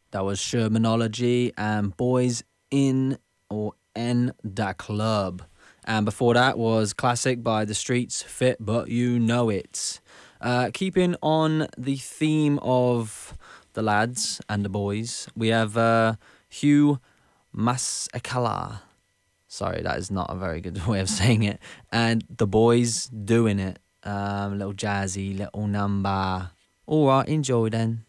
That was Shermanology and Boys in or En Da Club. And before that was Classic by The Streets, Fit But You Know It. Keeping on the theme of the lads and the boys, we have Hugh Masekela. Sorry, that is not a very good way of saying it. And the boys doing it. Little jazzy, little number. All right, enjoy then.